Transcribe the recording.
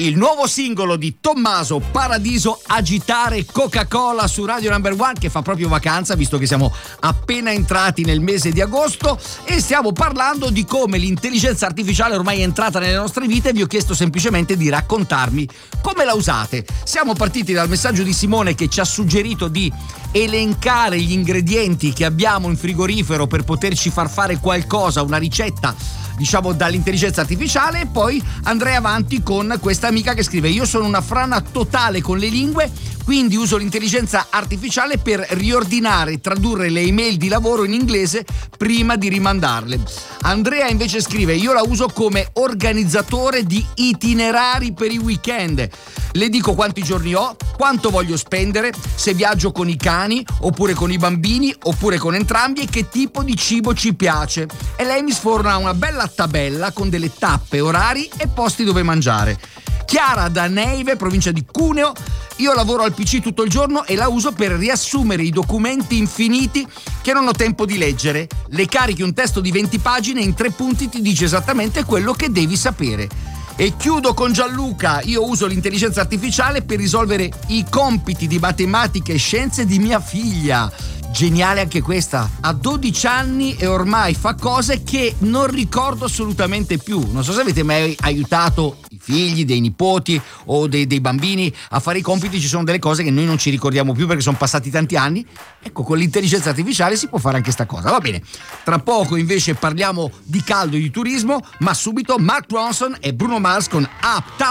Il nuovo singolo di Tommaso, Paradiso, agitare Coca-Cola su Radio Number One, che fa proprio vacanza visto che siamo appena entrati nel mese di agosto e stiamo parlando di come l'intelligenza artificiale ormai è entrata nelle nostre vite e vi ho chiesto semplicemente di raccontarmi come la usate. Siamo partiti dal messaggio di Simone che ci ha suggerito di elencare gli ingredienti che abbiamo in frigorifero per poterci far fare qualcosa, una ricetta, diciamo, dall'intelligenza artificiale, e poi andrei avanti con questa amica che scrive: io sono una frana totale con le lingue, quindi uso l'intelligenza artificiale per riordinare e tradurre le email di lavoro in inglese prima di rimandarle. Andrea invece scrive: io la uso come organizzatore di itinerari per i weekend. Le dico quanti giorni ho, quanto voglio spendere, se viaggio con i cani oppure con i bambini oppure con entrambi e che tipo di cibo ci piace. E lei mi sforna una bella tabella con delle tappe, orari e posti dove mangiare. Chiara da Neive, provincia di Cuneo: io lavoro al PC tutto il giorno e la uso per riassumere i documenti infiniti che non ho tempo di leggere. Le carichi un testo di 20 pagine e in 3 punti ti dice esattamente quello che devi sapere. E chiudo con Gianluca: io uso l'intelligenza artificiale per risolvere i compiti di matematica e scienze di mia figlia. Geniale anche questa, ha 12 anni e ormai fa cose che non ricordo assolutamente più. Non so se avete mai aiutato i figli, dei nipoti o dei bambini a fare i compiti. Ci sono delle cose che noi non ci ricordiamo più perché sono passati tanti anni. Ecco, con l'intelligenza artificiale si può fare anche sta cosa. Va bene, tra poco invece parliamo di caldo e di turismo, ma subito Mark Ronson e Bruno Mars con Uptown.